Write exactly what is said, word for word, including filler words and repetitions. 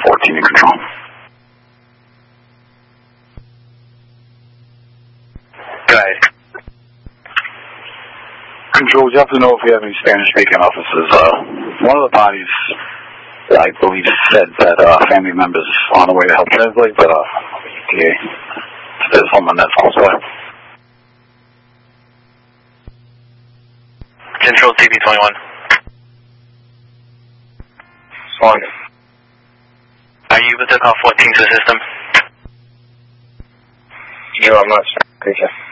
fourteen in control. Right. Control, you have to know if you have any Spanish-speaking officers. Uh, one of the bodies, I believe, said that uh, family members on the way to help translate, but uh, yeah, if there's someone that's close by. Control T V twenty-one. Swan. Are you able to call fourteen to the system? No, I'm not sure. Thank you.